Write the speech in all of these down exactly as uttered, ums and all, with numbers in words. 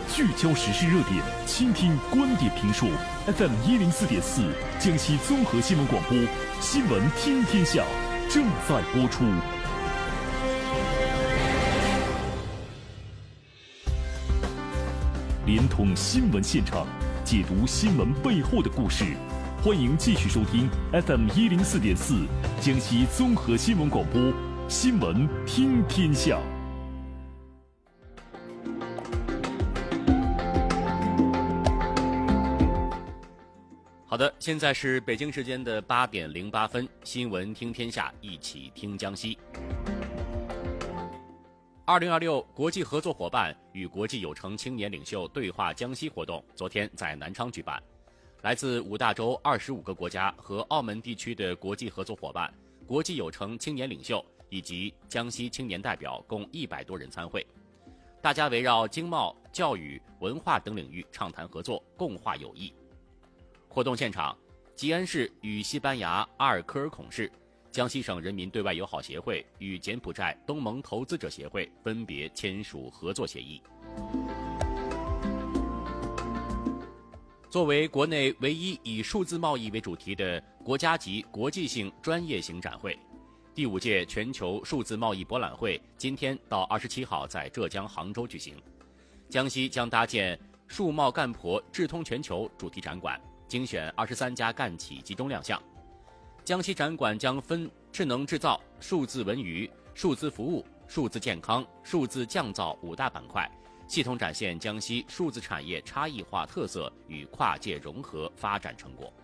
聚焦时事热点，倾听观点评述。F M 一零四点四，江西综合新闻广播，新闻听天下正在播出。连通新闻现场，解读新闻背后的故事。欢迎继续收听 F M 一零四点四，江西综合新闻广播，新闻听天下。 好的，现在是北京时间的八点零八分，新闻听天下，一起听江西。二零二六国际合作伙伴与国际有成青年领袖对话江西活动昨天在南昌举办，来自五大洲二十五个国家和澳门地区的国际合作伙伴、国际有成青年领袖以及江西青年代表共一百多人参会，大家围绕经贸、教育、文化等领域畅谈合作，共话友谊。活动现场，吉安市与西班牙阿尔科尔孔市、江西省人民对外友好协会与柬埔寨东盟投资者协会分别签署合作协议。作为国内唯一以数字贸易为主题的国家级国际性专业型展会，第五届全球数字贸易博览会今天到二十七号在浙江杭州举行。江西将搭建数贸干婆智通全球主题展馆，精选二十三家干企集中亮相。江西展馆将分智能制造、数字文娱、数字服务、数字健康、数字降噪五大板块，系统展现江西数字产业差异化特色与跨界融合发展成果。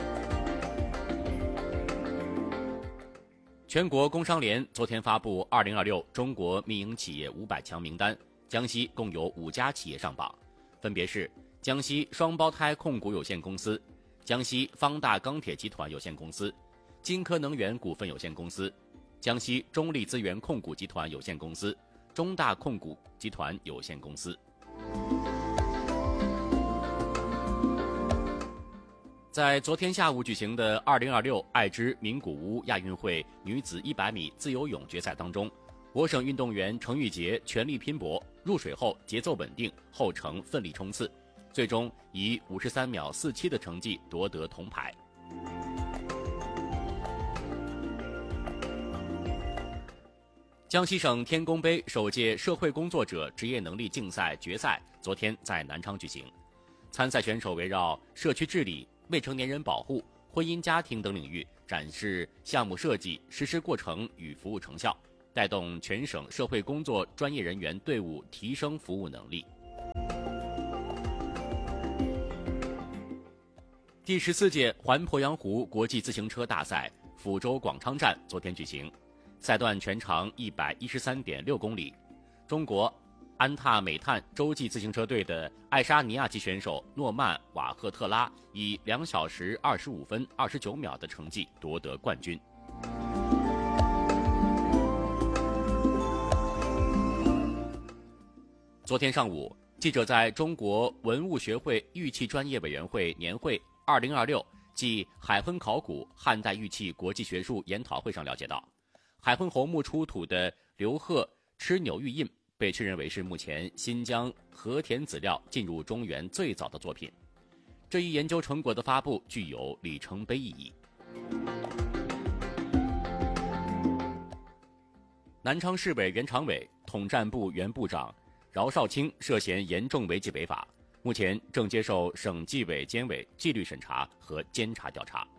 全国工商联昨天发布二零二六中国民营企业五百强名单，江西共有五家企业上榜，分别是江西双胞胎控股有限公司、江西方大钢铁集团有限公司、金科能源股份有限公司、江西中力资源控股集团有限公司、中大控股集团有限公司。在昨天下午举行的二零二六爱知名古屋亚运会女子一百米自由泳决赛当中，我省运动员程玉洁全力拼搏，入水后节奏稳定，后程奋力冲刺，最终以五十三秒四七的成绩夺得铜牌。江西省天工杯首届社会工作者职业能力竞赛决赛昨天在南昌举行，参赛选手围绕社区治理、未成年人保护、婚姻家庭等领域展示项目设计、实施过程与服务成效，带动全省社会工作专业人员队伍提升服务能力。第十四届环鄱阳湖国际自行车大赛抚州广昌站昨天举行，赛段全长一百一十三点六公里。中国安踏美碳洲际自行车队的爱沙尼亚籍选手诺曼瓦赫特拉以两小时二十五分二十九秒的成绩夺得冠军。昨天上午，记者在中国文物学会玉器专业委员会年会二零二六暨海昏考古汉代玉器国际学术研讨会上了解到，海昏侯墓出土的刘贺螭钮玉印被确认为是目前新疆和田籽料进入中原最早的作品。这一研究成果的发布具有里程碑意义。南昌市委原常委、统战部原部长饶少卿涉嫌严重违纪违法，目前正接受省纪委监委纪律审查和监察调查。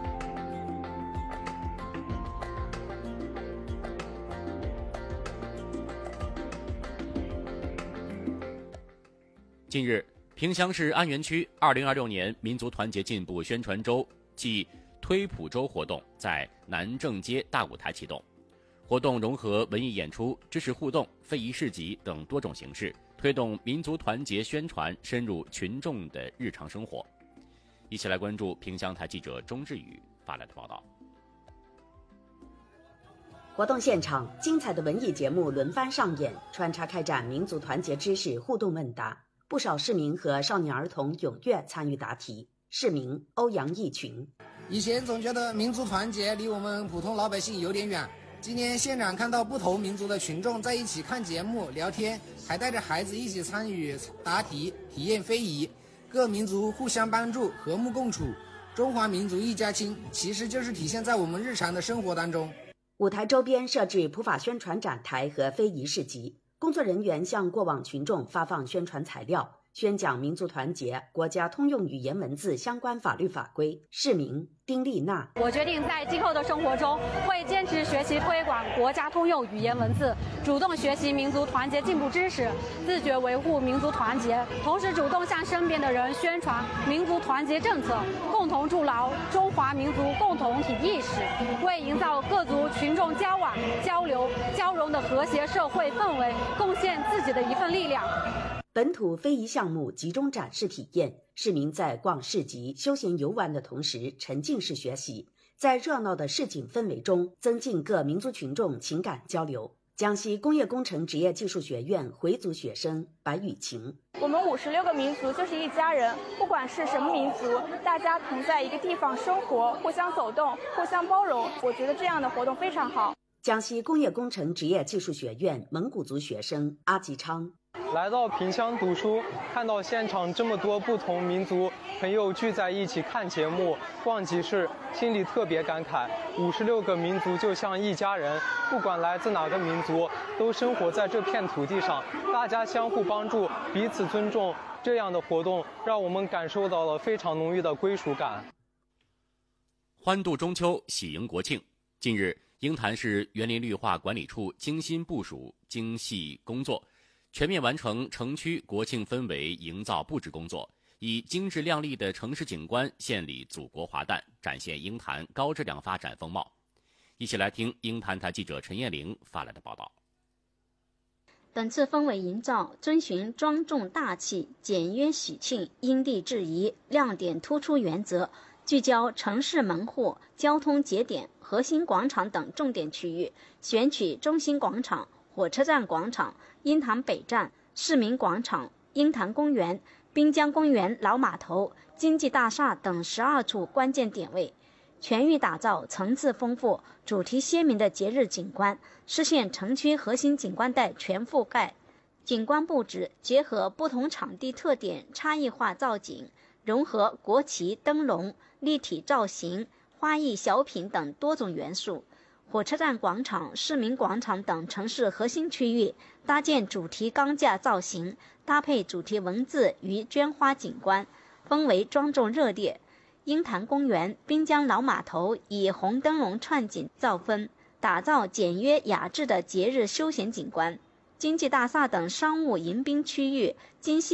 近日，萍乡市安源区二零二六年民族团结进步宣传周暨推普周活动在南正街大舞台启动。活动融合文艺演出、知识互动、非遗市集等多种形式，推动民族团结宣传深入群众的日常生活。一起来关注萍乡台记者钟志宇发来的报道。 活动现场，精彩的文艺节目轮番上演，穿插开展民族团结知识互动问答，不少市民和少年儿童踊跃参与答题。市民欧阳义群： 以前总觉得民族团结离我们普通老百姓有点远， 今年现场看到不同民族的群众在一起看节目聊天，还带着孩子一起参与答题体验非遗，各民族互相帮助和睦共处，中华民族一家亲，其实就是体现在我们日常的生活当中。 舞台周边设置普法宣传展台和非遗市集，工作人员向过往群众发放宣传材料，宣讲民族团结、国家通用语言文字相关法律法规。市民丁丽娜： 我决定在今后的生活中会坚持学习推广国家通用语言文字，主动学习民族团结进步知识，自觉维护民族团结，同时主动向身边的人宣传民族团结政策，共同筑牢中华民族共同体意识，为营造各族群众交往、交流、交融的和谐社会氛围贡献自己的一份力量。 本土非遗项目集中展示体验，市民在逛市集、休闲游玩的同时沉浸式学习，在热闹的市井氛围中增进各民族群众情感交流。江西工业工程职业技术学院回族学生白雨晴： 我们五十六个民族就是一家人，不管是什么民族，大家同在一个地方生活，互相走动，互相包容，我觉得这样的活动非常好。 江西工业工程职业技术学院蒙古族学生阿吉昌： 来到萍乡读书，看到现场这么多不同民族朋友聚在一起看节目、逛集市，心里特别感慨。五十六个民族就像一家人，不管来自哪个民族，都生活在这片土地上，大家相互帮助，彼此尊重。这样的活动让我们感受到了非常浓郁的归属感。 欢度中秋，喜迎国庆。近日，鹰潭市园林绿化管理处精心部署、精细工作，全面完成城区国庆氛围营造布置工作，以精致亮丽的城市景观献礼祖国华诞，展现鹰潭高质量发展风貌。一起来听鹰潭台记者陈艳玲发来的报道。 本次氛围营造遵循庄重大气、简约喜庆、因地制宜、亮点突出原则，聚焦城市门户、交通节点、核心广场等重点区域，选取中心广场、火车站广场、鹰潭北站、市民广场、鹰潭公园、滨江公园老码头、经济大厦等十二处关键点位，全域打造层次丰富、主题鲜明的节日景观，实现城区核心景观带全覆盖。景观布置结合不同场地特点差异化造景，融合国旗、灯笼、立体造型、花艺小品等多种元素。火车站广场、市民广场等城市核心区域搭建主题钢架造型，搭配主题文字与绢花景观，氛围庄重热烈。鹰潭公园、滨江老码头以红灯笼串景造氛，打造简约雅致的节日休闲景观。经济大厦等商务迎宾区域精细